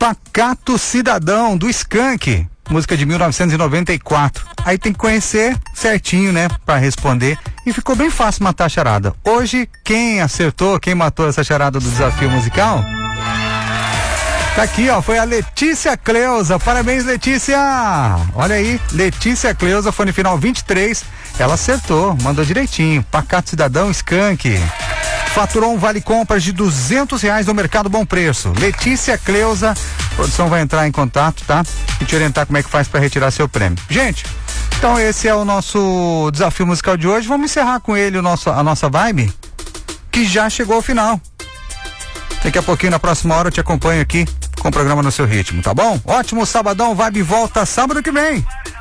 Pacato Cidadão, do Skank, música de 1994. Aí tem que conhecer certinho, né, pra responder. E ficou bem fácil matar a charada. Hoje, quem acertou, quem matou essa charada do desafio musical? Tá aqui, ó, foi a Letícia Cleusa. Parabéns, Letícia! Olha aí, Letícia Cleusa, fone final 23. Ela acertou, mandou direitinho. Pacato Cidadão, Skank. Faturou um vale compras de R$200 no Mercado Bom Preço. Letícia Cleusa, a produção vai entrar em contato, tá? E te orientar como é que faz para retirar seu prêmio. Gente, então esse é o nosso desafio musical de hoje. Vamos encerrar com ele a nossa vibe, que já chegou ao final. Daqui a pouquinho, na próxima hora, eu te acompanho aqui com o programa No Seu Ritmo, tá bom? Ótimo sabadão, vibe volta sábado que vem.